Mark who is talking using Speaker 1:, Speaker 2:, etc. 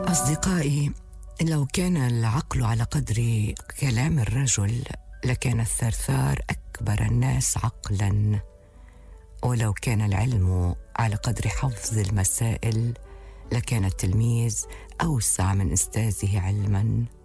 Speaker 1: أصدقائي، لو كان العقل على قدر كلام الرجل لكان الثرثار أكبر الناس عقلاً، ولو كان العلم على قدر حفظ المسائل لكان التلميذ أوسع من أستاذه علماً.